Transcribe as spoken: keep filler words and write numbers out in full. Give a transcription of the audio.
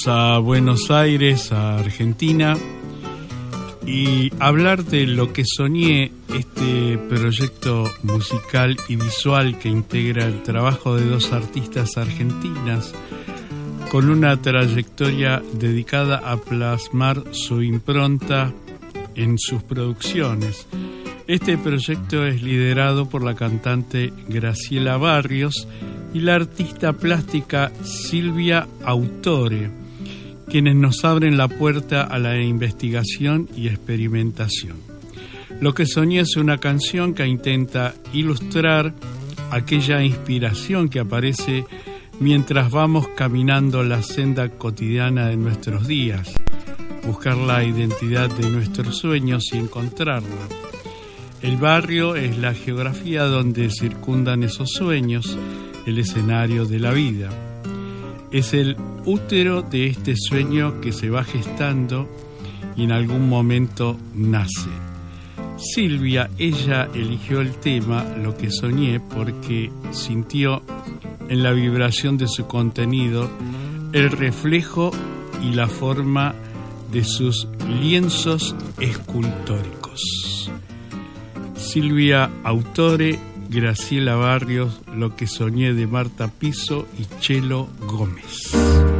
A Buenos Aires, a Argentina, y hablar de Lo que soñé, este proyecto musical y visual que integra el trabajo de dos artistas argentinas con una trayectoria dedicada a plasmar su impronta en sus producciones. Este proyecto es liderado por la cantante Graciela Barrios y la artista plástica Silvia Autore, quienes nos abren la puerta a la investigación y experimentación. Lo que soñé es una canción que intenta ilustrar aquella inspiración que aparece mientras vamos caminando la senda cotidiana de nuestros días, buscar la identidad de nuestros sueños y encontrarla. El barrio es la geografía donde circundan esos sueños, el escenario de la vida. Es el útero de este sueño que se va gestando y en algún momento nace. Silvia, ella eligió el tema Lo que soñé porque sintió en la vibración de su contenido el reflejo y la forma de sus lienzos escultóricos. Silvia Autore, Graciela Barrios, Lo que soñé de Marta Piso y Chelo Gómez.